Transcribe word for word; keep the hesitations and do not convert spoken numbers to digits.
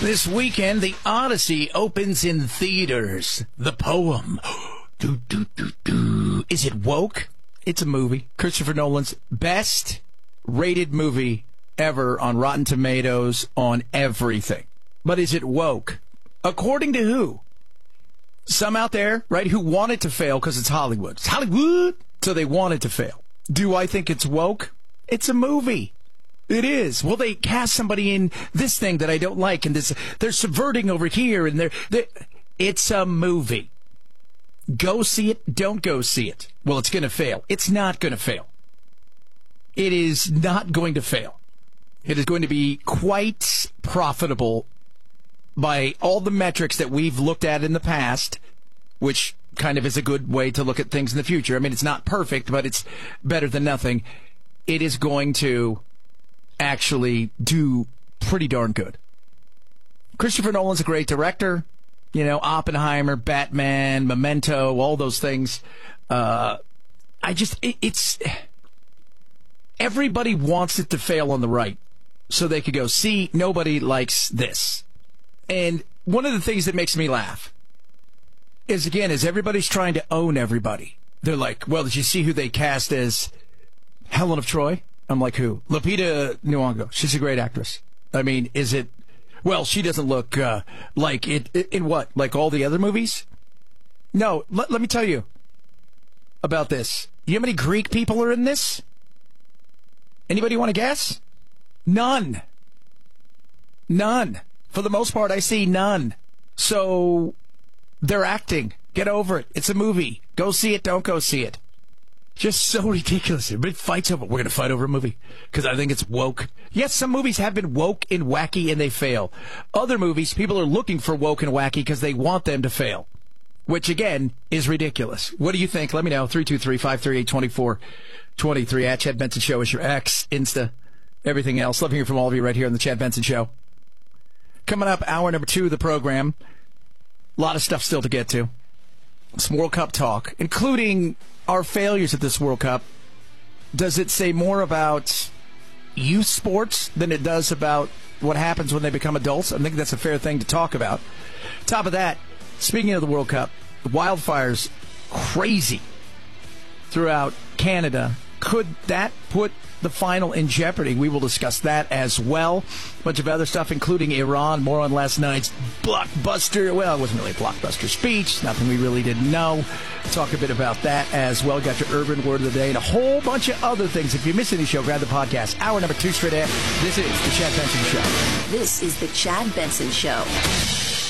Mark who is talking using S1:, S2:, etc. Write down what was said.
S1: This weekend, The Odyssey opens in theaters. The poem. Do, do, do, do. Is it woke? It's a movie. Christopher Nolan's best rated movie ever on Rotten Tomatoes, on everything. But is it woke? According to who? Some out there, right, who want it to fail because it's Hollywood. It's Hollywood! So they want it to fail. Do I think it's woke? It's a movie. It is. Well, they cast somebody in this thing that I don't like, and this they're subverting over here, and they're, they're it's a movie. Go see it, don't go see it. Well, it's going to fail. It's not going to fail. It is not going to fail. It is going to be quite profitable by all the metrics that we've looked at in the past, which kind of is a good way to look at things in the future. I mean, it's not perfect, but it's better than nothing. It is going to actually do pretty darn good. Christopher Nolan's a great director. You know, Oppenheimer, Batman, Memento, all those things. Uh, I just, it, it's, everybody wants it to fail on the right so they could go, see, nobody likes this. And one of the things that makes me laugh is, again, is everybody's trying to own everybody. They're like, well, did you see who they cast as Helen of Troy? I'm like, who? Lupita Nyong'o. She's a great actress. I mean, is it... Well, she doesn't look uh, like it, it... In what? Like all the other movies? No, let, let me tell you about this. You know how many Greek people are in this? Anybody want to guess? None. None. For the most part, I see none. So, they're acting. Get over it. It's a movie. Go see it, don't go see it. Just so ridiculous. Everybody fights over it. We're going to fight over a movie because I think it's woke. Yes, some movies have been woke and wacky and they fail. Other movies, people are looking for woke and wacky because they want them to fail, which, again, is ridiculous. What do you think? Let me know. three two three, five three eight, two four two three. At Chad Benson Show is your X, Insta, everything else. Love hearing from all of you right here on the Chad Benson Show. Coming up, hour number two of the program. A lot of stuff still to get to. Some World Cup talk, including our failures at this World Cup. Does it say more about youth sports than it does about what happens when they become adults? I think that's a fair thing to talk about. Top of that, speaking of the World Cup, the wildfires crazy throughout Canada. Could that put the final in jeopardy? We will discuss that as well. A bunch of other stuff, including Iran. More on last night's blockbuster. Well, it wasn't really a blockbuster speech. Nothing we really didn't know. Talk a bit about that as well. Got your urban word of the day and a whole bunch of other things. If you miss any show, grab the podcast. Hour number two straight ahead. This is the Chad Benson Show.
S2: This is the Chad Benson Show.